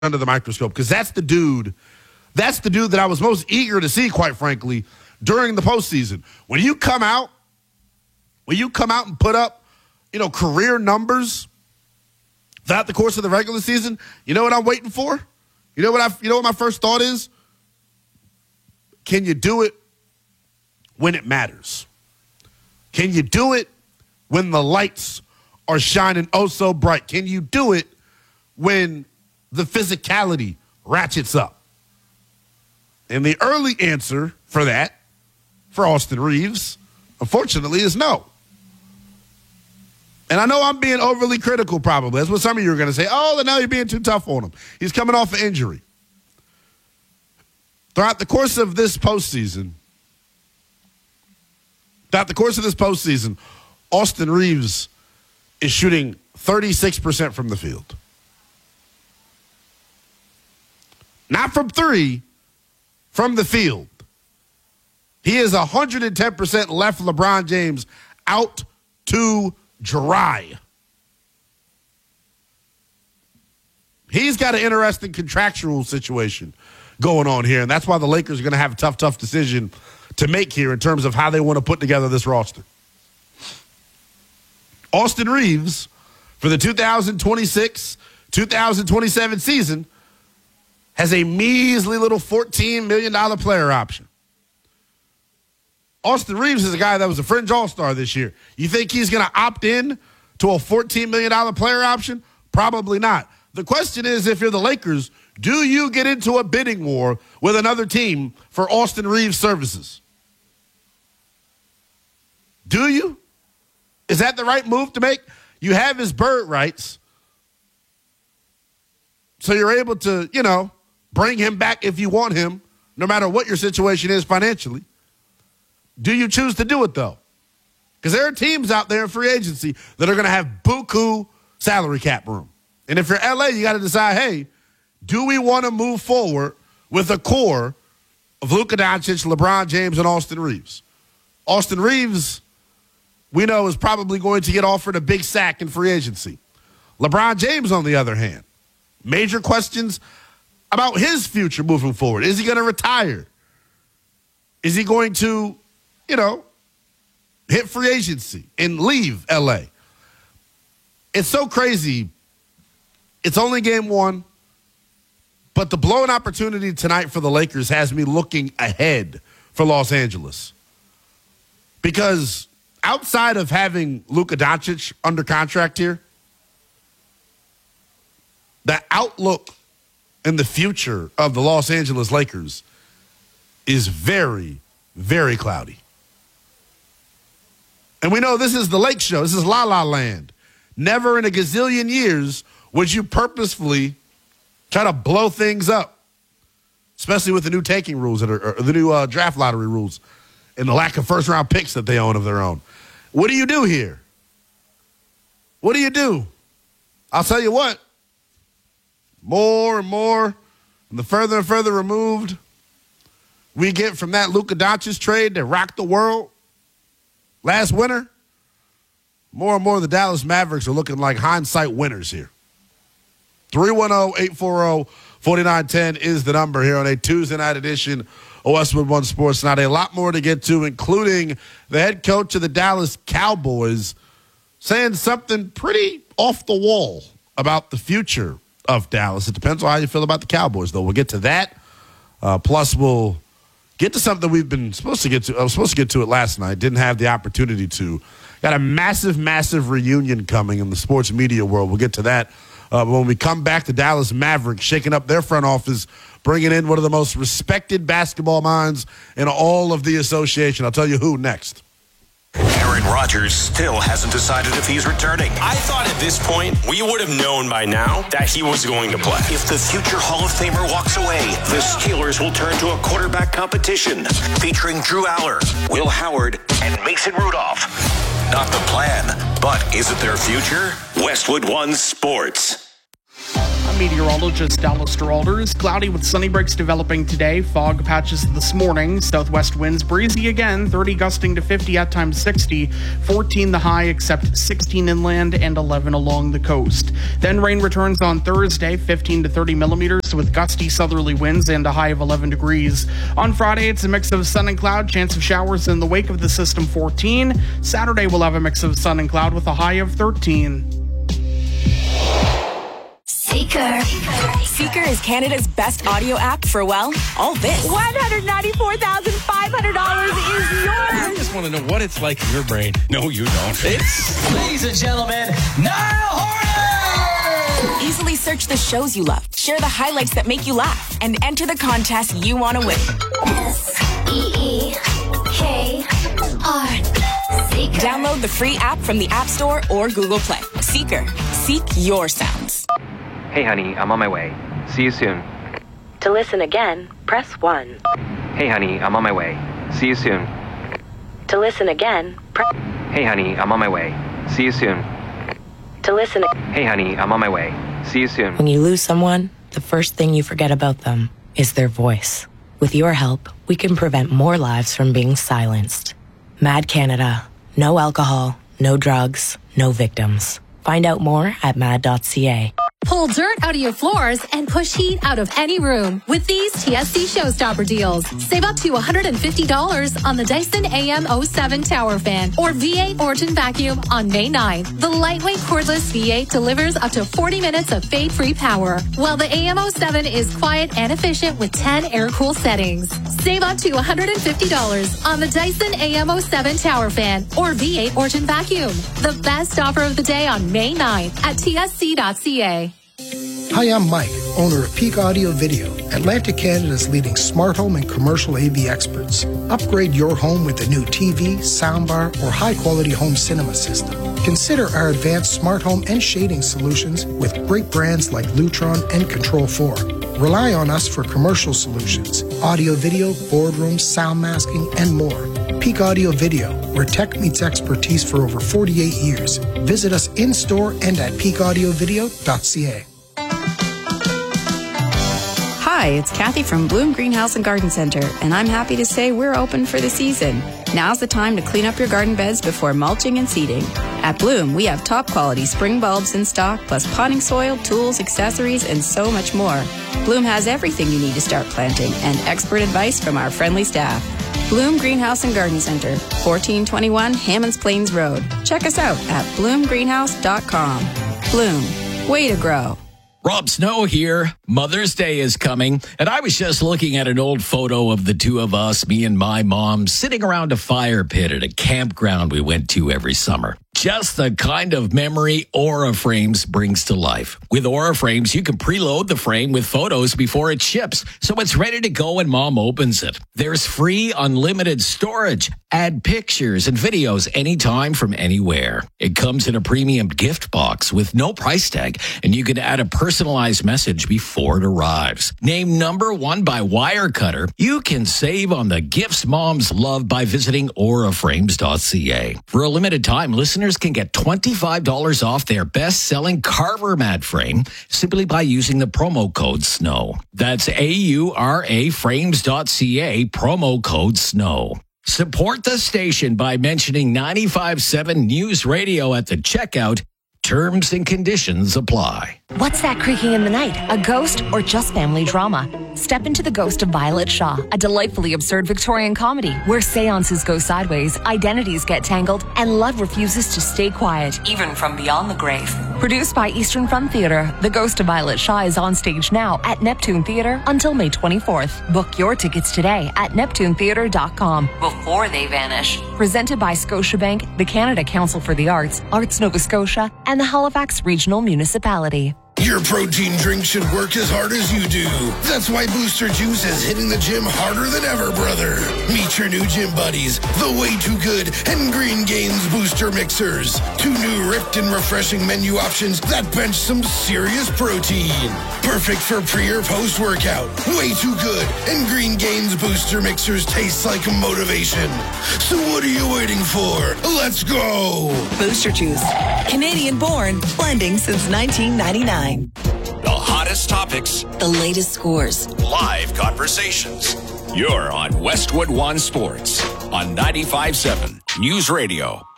under the microscope because that's the dude that I was most eager to see, quite frankly, during the postseason. When you come out and put up, career numbers throughout the course of the regular season, you know what I'm waiting for? You know what my first thought is? Can you do it when it matters? Can you do it when the lights are shining oh so bright? Can you do it when the physicality ratchets up? And the early answer for that, for Austin Reaves, unfortunately, is no. And I know I'm being overly critical probably. That's what some of you are going to say. Oh, now you're being too tough on him. He's coming off an injury. Throughout the course of this postseason, Austin Reaves is shooting 36% from the field. Not from three, from the field. He is 110% left LeBron James out to dry. He's got an interesting contractual situation going on here, and that's why the Lakers are going to have a tough decision to make here in terms of how they want to put together this roster. Austin Reaves, for the 2026-2027 season, has a measly little $14 million player option. Austin Reaves is a guy that was a fringe all-star this year. You think he's going to opt in to a $14 million player option? Probably not. The question is, if you're the Lakers, do you get into a bidding war with another team for Austin Reaves' services? Do you? Is that the right move to make? You have his bird rights, so you're able to, bring him back if you want him, no matter what your situation is financially. Do you choose to do it, though? Because there are teams out there in free agency that are going to have buku salary cap room. And if you're LA, you got to decide, hey, do we want to move forward with a core of Luka Doncic, LeBron James, and Austin Reaves? Austin Reaves, we know, is probably going to get offered a big sack in free agency. LeBron James, on the other hand, major questions about his future moving forward. Is he going to retire? Is he going to, hit free agency and leave LA? It's so crazy. It's only game one, but the blowing opportunity tonight for the Lakers has me looking ahead for Los Angeles. Because outside of having Luka Doncic under contract here, the outlook and the future of the Los Angeles Lakers is very, very cloudy. And we know this is the Lake Show. This is La La Land. Never in a gazillion years would you purposefully try to blow things up, especially with the new taking rules or the new draft lottery rules and the lack of first-round picks that they own of their own. What do you do here? What do you do? I'll tell you what. More and more, and the further and further removed we get from that Luka Doncic trade that rocked the world last winter, more and more the Dallas Mavericks are looking like hindsight winners here. 310-840-4910 is the number here on a Tuesday night edition of Westwood One Sports Night. A lot more to get to, including the head coach of the Dallas Cowboys saying something pretty off the wall about the future of Dallas. It depends on how you feel about the Cowboys, though. We'll get to that. Plus, we'll get to something we've been supposed to get to. I was supposed to get to it last night. Didn't have the opportunity to. Got a massive, massive reunion coming in the sports media world. We'll get to that. When we come back, the Dallas Mavericks shaking up their front office, bringing in one of the most respected basketball minds in all of the association. I'll tell you who next. Aaron Rodgers still hasn't decided if he's returning. I thought at this point we would have known by now that he was going to play. If the future Hall of Famer walks away, the Steelers will turn to a quarterback competition featuring Drew Aller, Will Howard, and Mason Rudolph. Not the plan, but is it their future? Westwood One Sports. meteorologist Dallas Geralders. Cloudy with sunny breaks developing today. Fog patches this morning. Southwest winds breezy again, 30 gusting to 50, at times 60. 14 the high, except 16 inland and 11 along the coast. Then rain returns on Thursday, 15 to 30 millimeters with gusty southerly winds and a high of 11 degrees. On Friday, it's a mix of sun and cloud, chance of showers in the wake of the system, 14. Saturday, we'll have a mix of sun and cloud with a high of 13. Seeker. Seeker is Canada's best audio app for, well, all this. $194,500 is yours. I just want to know what it's like in your brain. No, you don't. It's, ladies and gentlemen, Niall Horan! Easily search the shows you love, share the highlights that make you laugh, and enter the contest you want to win. SEEKR. Seeker. Download the free app from the App Store or Google Play. Seeker. Seek your sounds. Hey honey, I'm on my way. See you soon. To listen again, press 1. Hey honey, I'm on my way. See you soon. To listen again, press... Hey honey, I'm on my way. See you soon. To listen... Hey honey, I'm on my way. See you soon. When you lose someone, the first thing you forget about them is their voice. With your help, we can prevent more lives from being silenced. Mad Canada. No alcohol, no drugs, no victims. Find out more at mad.ca. Pull dirt out of your floors and push heat out of any room with these TSC Showstopper deals. Save up to $150 on the Dyson AM07 Tower Fan or V8 Origin Vacuum on May 9th. The lightweight cordless V8 delivers up to 40 minutes of fade-free power, while the AM07 is quiet and efficient with 10 air-cool settings. Save up to $150 on the Dyson AM07 Tower Fan or V8 Origin Vacuum. The best offer of the day on May 9th at tsc.ca. Hi, I'm Mike, owner of Peak Audio Video, Atlantic Canada's leading smart home and commercial AV experts. Upgrade your home with a new TV, soundbar, or high-quality home cinema system. Consider our advanced smart home and shading solutions with great brands like Lutron and Control 4. Rely on us for commercial solutions, audio video, boardrooms, sound masking, and more. Peak Audio Video, where tech meets expertise for over 48 years. Visit us in-store and at peakaudiovideo.ca. Hi, it's Kathy from Bloom Greenhouse and Garden Center, and I'm happy to say we're open for the season. Now's the time to clean up your garden beds before mulching and seeding. At Bloom, we have top quality spring bulbs in stock, plus potting soil, tools, accessories, and so much more. Bloom has everything you need to start planting, and expert advice from our friendly staff. Bloom Greenhouse and Garden Center, 1421 Hammonds Plains Road. Check us out at bloomgreenhouse.com. Bloom, way to grow. Rob Snow here. Mother's Day is coming, and I was just looking at an old photo of the two of us, me and my mom, sitting around a fire pit at a campground we went to every summer. Just the kind of memory Aura Frames brings to life. With Aura Frames, you can preload the frame with photos before it ships, so it's ready to go when Mom opens it. There's free, unlimited storage. Add pictures and videos anytime from anywhere. It comes in a premium gift box with no price tag, and you can add a personalized message before it arrives. Named #1 by Wirecutter, you can save on the gifts moms love by visiting auraframes.ca. For a limited time, listeners can get $25 off their best-selling Carver mat frame simply by using the promo code SNOW. That's AURAFrames.ca, promo code SNOW. Support the station by mentioning 95.7 News Radio at the checkout. Terms and conditions apply. What's that creaking in the night? A ghost or just family drama? Step into The Ghost of Violet Shaw, a delightfully absurd Victorian comedy where seances go sideways, identities get tangled, and love refuses to stay quiet, even from beyond the grave. Produced by Eastern Front Theatre, The Ghost of Violet Shaw is on stage now at Neptune Theatre until May 24th. Book your tickets today at neptunetheatre.com before they vanish. Presented by Scotiabank, the Canada Council for the Arts, Arts Nova Scotia, and the Halifax Regional Municipality. Your protein drink should work as hard as you do. That's why Booster Juice is hitting the gym harder than ever, brother. Meet your new gym buddies, the Way Too Good and Green Gains Booster Mixers. 2 new ripped and refreshing menu options that bench some serious protein. Perfect for pre or post workout. Way Too Good and Green Gains Booster Mixers taste like motivation. So what are you waiting for? Let's go! Booster Juice, Canadian born, blending since 1999. The hottest hottest topics, the latest scores, live conversations. You're on Westwood One Sports on 95.7 News Radio.